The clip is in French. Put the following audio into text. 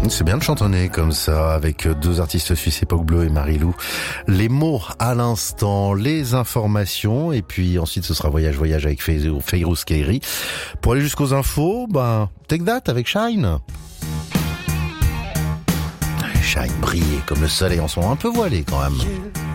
C'est bien de chantonner comme ça avec deux artistes suisses, Époque Bleue et Marilou. Les mots à l'instant, les informations et puis ensuite ce sera voyage avec Fayrouz Kairi. Pour aller jusqu'aux infos, take that avec Shine. Shine brillait comme le soleil en ce moment, un peu voilé quand même.